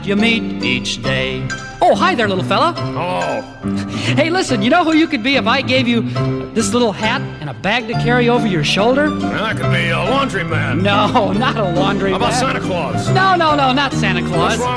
you meet each day. Oh, hi there, little fella. Oh. Hey, listen, you know who you could be if I gave you this little hat and a bag to carry over your shoulder? I could be a laundryman. No, not a laundry How about bag. Santa Claus? No, not Santa Claus. What's wrong